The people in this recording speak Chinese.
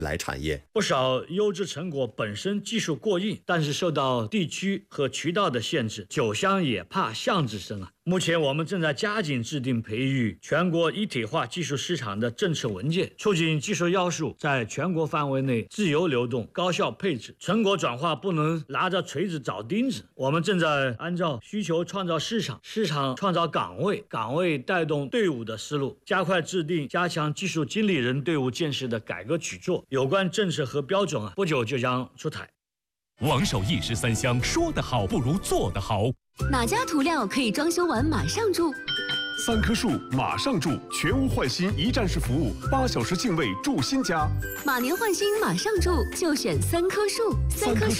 来产业。 不少优质成果本身技术过硬，但是受到地区和渠道的限制，酒香也怕巷子深啊。目前我们正在加紧制定培育全国一体化技术市场的政策文件，促进技术要素在全国范围内自由流动、高效配置。成果转化不能拿着锤子找钉子，我们正在按照需求创造市场，市场创造岗位，岗位带动队伍的思路，加快制定加强技术经理人队伍建设的改革举措。有关政策和标准不久就将出台。 王守义13香，说得好不如做得好。 哪家涂料可以装修完马上住 ？3棵树马上住，全屋换新一站式服务，8小时净位住新家。 马年换新马上住，就选3棵树。3棵树